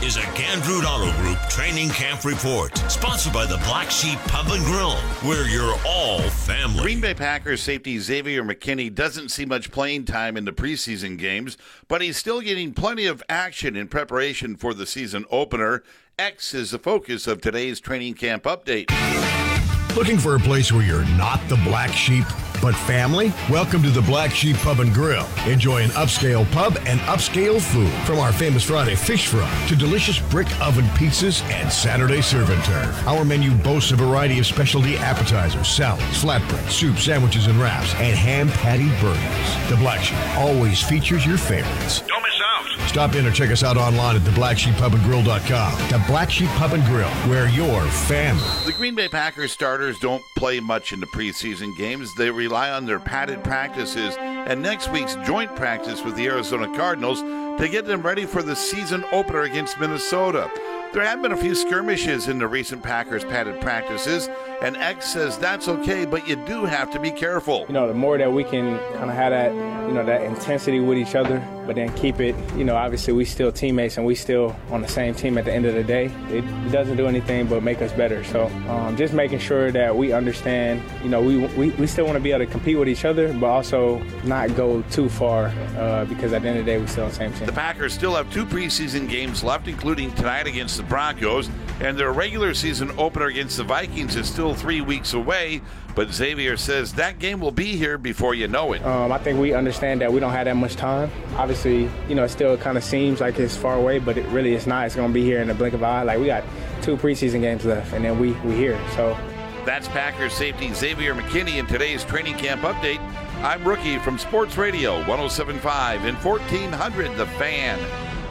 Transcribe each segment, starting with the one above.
is a Gandrud Auto Group Training Camp Report, sponsored by the Black Sheep Pub and Grill, where you're all family. Green Bay Packers safety Xavier McKinney doesn't see much playing time in the preseason games, but he's still getting plenty of action in preparation for the season opener. X is the focus of today's training camp update. Looking for a place where you're not the black sheep, but family? Welcome to the Black Sheep Pub and Grill. Enjoy an upscale pub and upscale food. From our famous Friday fish fry to delicious brick oven pizzas and Saturday serve and turf. Our menu boasts a variety of specialty appetizers, salads, flatbread, soup, sandwiches, and wraps, and ham patty burgers. The Black Sheep always features your favorites. Don't miss out. Stop in or check us out online at theblacksheeppubandgrill.com. The Black Sheep Pub and Grill, where you're family. The Green Bay Packers starters don't play much in the preseason games. They rely on their padded practices and next week's joint practice with the Arizona Cardinals to get them ready for the season opener against Minnesota. There have been a few skirmishes in the recent Packers padded practices, and X says that's okay, but you do have to be careful. The more that we can kind of have that, that intensity with each other, but then keep it, obviously we still teammates and we still on the same team at the end of the day. It doesn't do anything but make us better. So just making sure that we understand, we still want to be able to compete with each other, but also not go too far because at the end of the day, we still on the same team. The Packers still have 2 preseason games left, including tonight against the Broncos, and their regular season opener against the Vikings is still 3 weeks away, but Xavier says that game will be here before you know it. I think we understand that we don't have that much time. Obviously, it still kind of seems like it's far away, but it really is not. It's going to be here in the blink of an eye. Like, we got 2 preseason games left, and then we here. So that's Packers safety Xavier McKinney in today's training camp update. I'm Rookie from Sports Radio 107.5 and 1400 The Fan.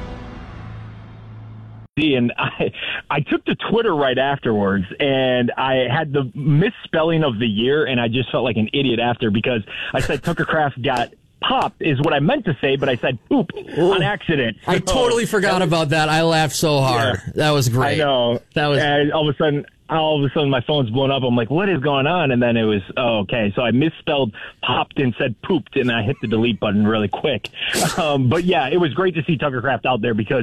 And I took to Twitter right afterwards, and I had the misspelling of the year, and I just felt like an idiot after because I said Tucker Kraft got popped is what I meant to say, but I said poop on accident. I totally forgot about that. I laughed so hard. Yeah. That was great. I know. And all of a sudden my phone's blown up. I'm like, what is going on? And then it was, okay. So I misspelled popped and said pooped, and I hit the delete button really quick. But yeah, it was great to see Tucker Kraft out there because,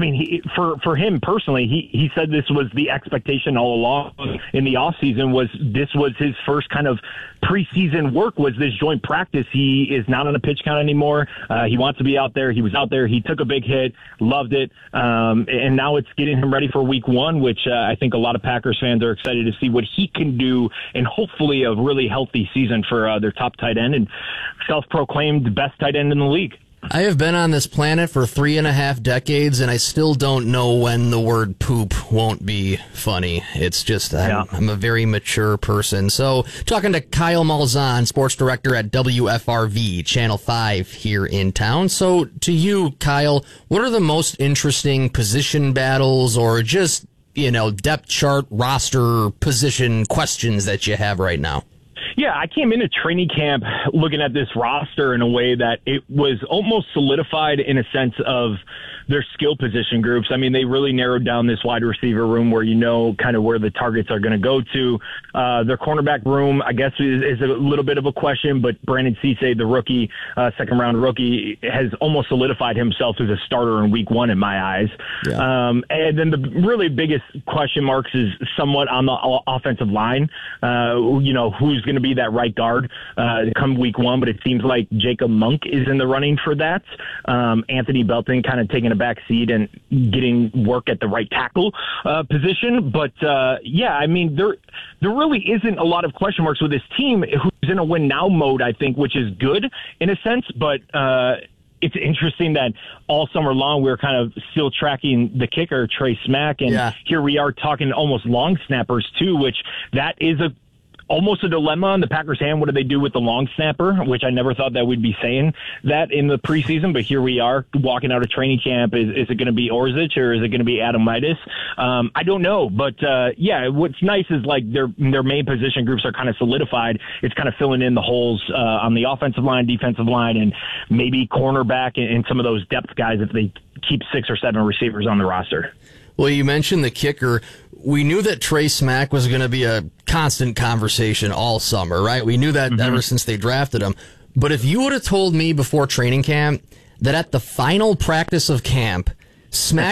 for him personally, he said this was the expectation all along in the offseason this was his first kind of preseason work was this joint practice. He is not on a pitch count anymore. He wants to be out there. He was out there. He took a big hit, loved it. And now it's getting him ready for week 1, which I think a lot of Packers fans are excited to see what he can do and hopefully a really healthy season for their top tight end and self-proclaimed best tight end in the league. I have been on this planet for 3.5 decades, and I still don't know when the word poop won't be funny. It's just, I'm a very mature person. So, talking to Kyle Malzahn, sports director at WFRV, Channel 5 here in town. So, to you, Kyle, what are the most interesting position battles or just, depth chart, roster, position questions that you have right now? Yeah, I came into training camp looking at this roster in a way that it was almost solidified in a sense of their skill position groups. They really narrowed down this wide receiver room where kind of where the targets are going to go to. Their cornerback room, I guess, is a little bit of a question, but Brandon Cisse, the rookie, second-round rookie, has almost solidified himself as a starter in week 1 in my eyes. Yeah. And then the really biggest question marks is somewhat on the offensive line. Who's going to be that right guard come week 1, but it seems like Jacob Monk is in the running for that. Anthony Belton kind of taking a back seat and getting work at the right tackle position. But there really isn't a lot of question marks with this team who's in a win now mode, I think, which is good in a sense. But it's interesting that all summer long we were kind of still tracking the kicker, Trey Smack, and here we are talking almost long snappers too, which that is almost a dilemma on the Packers' hand. What do they do with the long snapper? Which I never thought that we'd be saying that in the preseason, but here we are walking out of training camp. Is it going to be Orzic or is it going to be Adamitis? I don't know, but what's nice is like their main position groups are kind of solidified. It's kind of filling in the holes on the offensive line, defensive line, and maybe cornerback and some of those depth guys if they keep 6 or 7 receivers on the roster. Well, you mentioned the kicker. We knew that Trey Smack was going to be a constant conversation all summer, right? We knew that ever since they drafted him. But if you would have told me before training camp that at the final practice of camp, Smack